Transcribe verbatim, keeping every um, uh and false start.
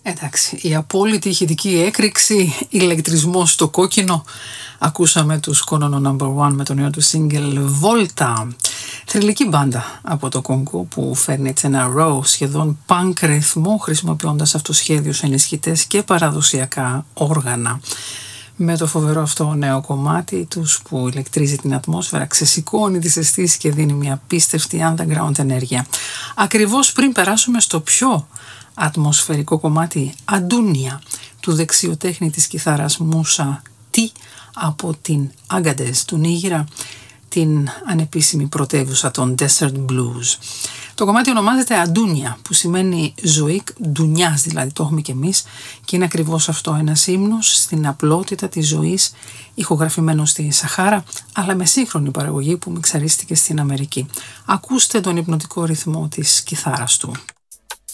Εντάξει, η απόλυτη ηχητική έκρηξη, ηλεκτρισμός στο κόκκινο. Ακούσαμε τους Konono νάμπερ ουάν με το νέο του single Volta. Θρυλική μπάντα από το Κονγκό που φέρνει έτσι ένα raw, σχεδόν punk ρυθμό, χρησιμοποιώντας αυτοσχέδιους ενισχυτές και παραδοσιακά όργανα. Με το φοβερό αυτό νέο κομμάτι τους που ηλεκτρίζει την ατμόσφαιρα, ξεσηκώνει τις αισθήσεις και δίνει μια απίστευτη underground ενέργεια. Ακριβώς πριν περάσουμε στο πιο ατμοσφαιρικό κομμάτι, Αντούνια, του δεξιοτέχνη της κιθάρας Μούσα Τι από την Άγκαντες του Νίγηρα, την ανεπίσημη πρωτεύουσα των Desert Blues. Το κομμάτι ονομάζεται Αντούνια, που σημαίνει ζωή, ντουνιάς δηλαδή, το έχουμε κι εμείς, και είναι ακριβώς αυτό, ένας ύμνος στην απλότητα της ζωής, ηχογραφημένο στη Σαχάρα, αλλά με σύγχρονη παραγωγή που μιξαρίστηκε στην Αμερική. Ακούστε τον υπνοτικό ρυθμό της κιθάρας του.